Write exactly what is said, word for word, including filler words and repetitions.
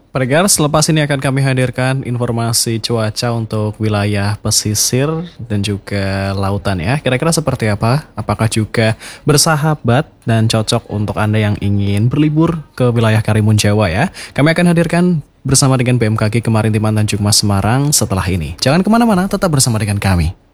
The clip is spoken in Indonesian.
Pendengar, selepas ini akan kami hadirkan informasi cuaca untuk wilayah pesisir dan juga lautan ya. Kira-kira seperti apa? Apakah juga bersahabat dan cocok untuk Anda yang ingin berlibur ke wilayah Karimun Jawa ya? Kami akan hadirkan bersama dengan B M K G Kemaritiman Tanjung Mas Semarang setelah ini. Jangan kemana-mana, tetap bersama dengan kami.